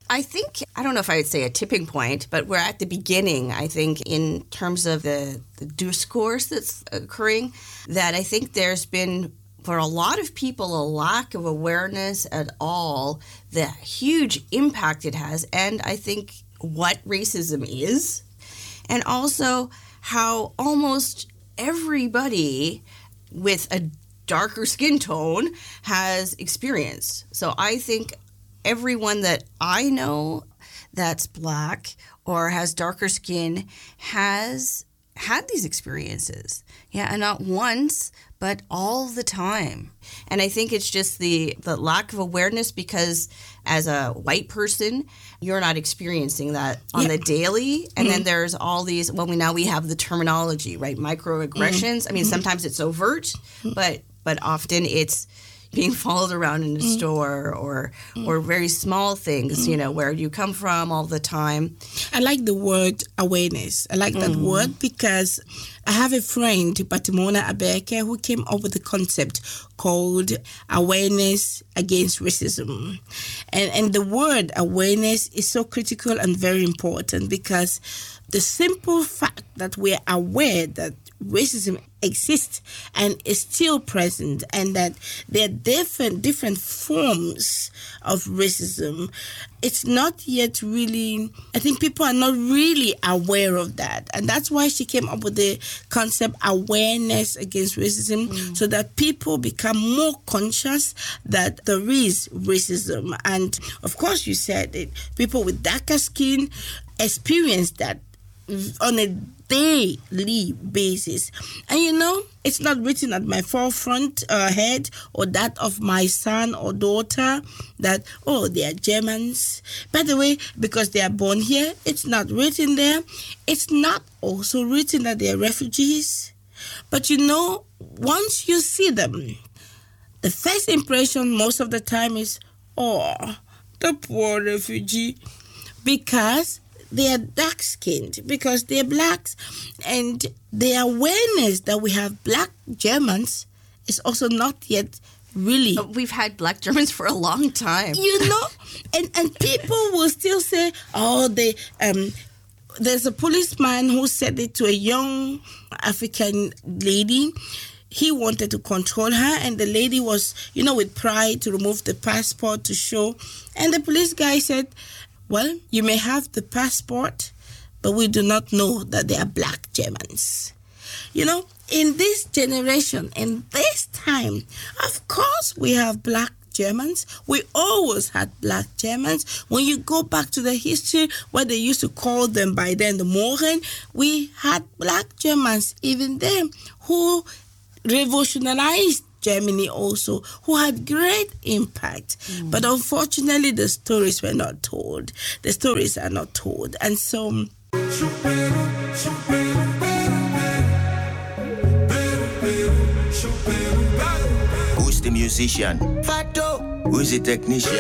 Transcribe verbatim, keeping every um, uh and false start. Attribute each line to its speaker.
Speaker 1: I think, I don't know if I would say a tipping point, but we're at the beginning, I think, in terms of the, the discourse that's occurring, that I think there's been, for a lot of people, a lack of awareness at all, the huge impact it has, and I think what racism is, and also how almost everybody with a darker skin tone has experienced. So I think everyone that I know that's Black or has darker skin has had these experiences. Yeah, and not once, but all the time. And I think it's just the, the lack of awareness, because as a white person, you're not experiencing that on yeah. the daily. And mm-hmm. then there's all these, well, we now we have the terminology, right? Microaggressions. Mm-hmm. I mean, mm-hmm. sometimes it's overt, mm-hmm. but but often it's being followed around in a mm. store or mm. or very small things, mm. you know, where you come from all the time.
Speaker 2: I like the word awareness. I like mm. that word because I have a friend, Patimona Abeke, who came up with a concept called awareness against racism. And, and the word awareness is so critical and very important, because the simple fact that we're aware that racism exists and is still present, and that there are different different forms of racism, it's not yet really, I think people are not really aware of that. And that's why she came up with the concept awareness against racism, mm. so that people become more conscious that there is racism. And of course, you said it, people with darker skin experience that on a daily basis. And you know, it's not written at my forefront uh, head or that of my son or daughter that, oh, they are Germans. By the way, because they are born here, it's not written there. It's not also written that they are refugees. But you know, once you see them, the first impression most of the time is, oh, the poor refugee, because they are dark-skinned, because they're blacks. And the awareness that we have black Germans is also not yet really...
Speaker 1: We've had black Germans for a long time.
Speaker 2: You know, and, and people will still say, oh, they... Um, there's a policeman who said it to a young African lady. He wanted to control her, and the lady was, you know, with pride to remove the passport to show. And the police guy said, well, you may have the passport, but we do not know that they are black Germans. You know, in this generation, in this time, of course we have black Germans. We always had black Germans. When you go back to the history where they used to call them by then the Mohren, we had black Germans even then who revolutionized Germany also, who had great impact. Mm. But unfortunately, the stories were not told. The stories are not told. And so...
Speaker 3: Who's the musician? Fato. Who's the technician?